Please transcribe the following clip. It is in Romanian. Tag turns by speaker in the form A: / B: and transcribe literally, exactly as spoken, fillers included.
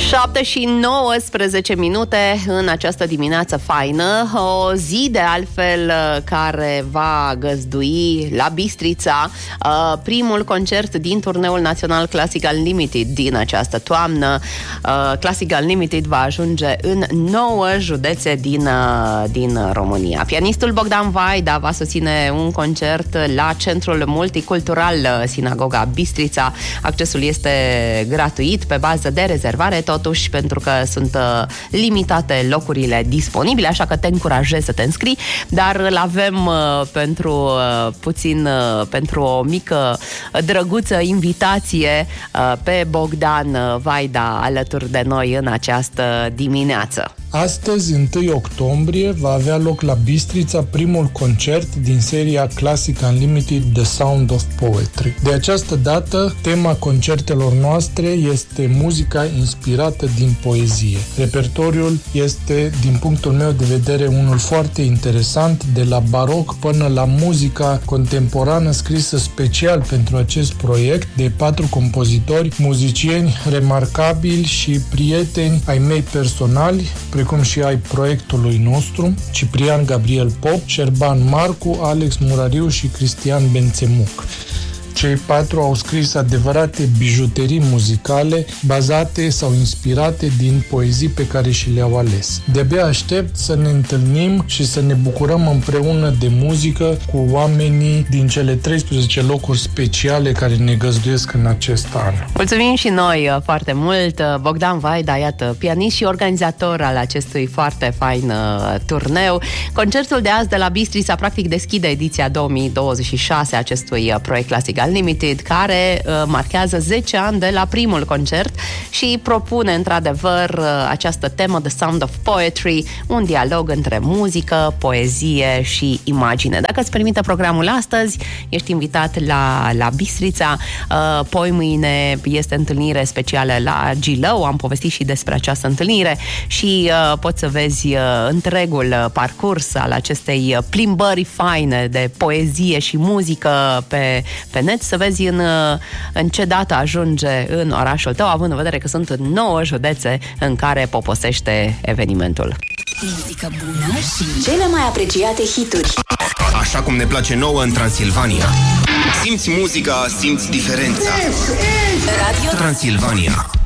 A: șapte și nouăsprezece minute în această dimineață faină, o zi de altfel care va găzdui la Bistrița primul concert din turneul național Classic Unlimited din această toamnă. Classic Unlimited va ajunge în nouă județe din, din România. Pianistul Bogdan Vaida va susține un concert la Centrul Multicultural Sinagoga Bistrița. Accesul este gratuit pe bază de rezervare, totuși, pentru că sunt uh, limitate locurile disponibile, așa că te încurajez să te înscrii, dar îl avem uh, pentru uh, puțin, uh, pentru o mică drăguță invitație uh, pe Bogdan Vaida alături de noi în această dimineață.
B: Astăzi, întâi octombrie, va avea loc la Bistrița primul concert din seria Classic Unlimited The Sound of Poetry. De această dată, tema concertelor noastre este muzica inspirată din poezie. Repertoriul este, din punctul meu de vedere, unul foarte interesant, de la baroc până la muzica contemporană scrisă special pentru acest proiect de patru compozitori, muzicieni remarcabili și prieteni ai mei personali, precum și ai proiectului nostru, Ciprian Gabriel Pop, Șerban Marcu, Alex Murariu și Cristian Bențemuc. Cei patru au scris adevărate bijuterii muzicale bazate sau inspirate din poezii pe care și le-au ales. De-abia aștept să ne întâlnim și să ne bucurăm împreună de muzică cu oamenii din cele treisprezece locuri speciale care ne găzduiesc în acest an.
A: Mulțumim și noi foarte mult. Bogdan Vaida, iată, pianist și organizator al acestui foarte fain turneu. Concertul de azi de la Bistrița practic deschide ediția două mii douăzeci și șase acestui proiect Classic Unlimited, care uh, marchează zece ani de la primul concert și propune într-adevăr uh, această temă The Sound of Poetry, un dialog între muzică, poezie și imagine. Dacă îți permite programul astăzi, ești invitat la, la Bistrița. Uh, poi mâine este întâlnire specială la Gilău, am povestit și despre această întâlnire și uh, poți să vezi uh, întregul parcurs al acestei plimbări faine de poezie și muzică pe, pe net, să vezi în, în ce dată ajunge în orașul tău, având în vedere că sunt nouă județe în care poposește evenimentul.
C: Muzică bună și cele mai apreciate hituri.
D: Așa cum ne place nouă în Transilvania. Simți muzica, simți diferența. Radio Transilvania.